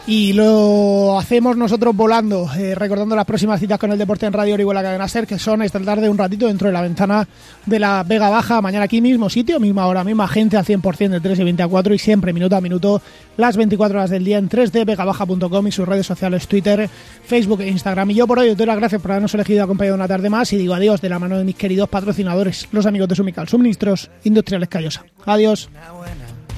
Y lo hacemos nosotros volando, recordando las próximas citas con el deporte en Radio Orihuela Cadena Ser, que son esta tarde un ratito dentro de la ventana de la Vega Baja. Mañana aquí mismo sitio, misma hora, misma gente al 100% de 3 y 20 a 4 y siempre minuto a minuto las 24 horas del día en 3dvegabaja.com y sus redes sociales Twitter, Facebook e Instagram. Y yo por hoy os doy las gracias por habernos elegido y acompañado una tarde más y digo adiós de la mano de mis queridos patrocinadores, los amigos de Sumical, Suministros Industriales Callosa. Adiós.